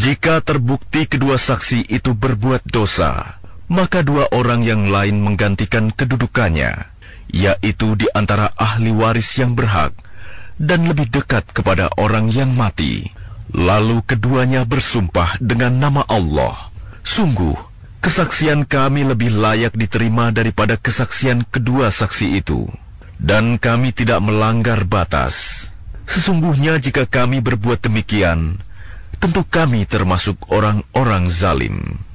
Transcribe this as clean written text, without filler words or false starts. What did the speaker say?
Jika terbukti kedua saksi itu berbuat dosa, maka dua orang yang lain menggantikan kedudukannya, yaitu di antara ahli waris yang berhak dan lebih dekat kepada orang yang mati. Lalu keduanya bersumpah dengan nama Allah, "Sungguh, kesaksian kami lebih layak diterima daripada kesaksian kedua saksi itu, dan kami tidak melanggar batas. Sesungguhnya jika kami berbuat demikian, tentu kami termasuk orang-orang zalim."